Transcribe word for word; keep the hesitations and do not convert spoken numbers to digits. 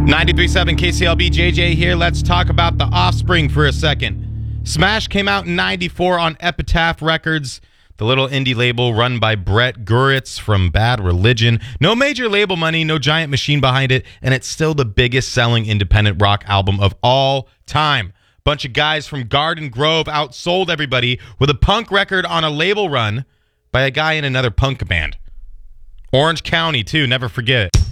ninety-three point seven K C L B, J J here. Let's talk about The Offspring for a second. Smash came out in ninety-four on Epitaph Records, the little indie label run by Brett Guritz from Bad Religion. No major label money, no giant machine behind it, and it's still the biggest selling independent rock album of all time. Bunch of guys from Garden Grove outsold everybody with a punk record on a label run by a guy in another punk band. Orange County, too, never forget it.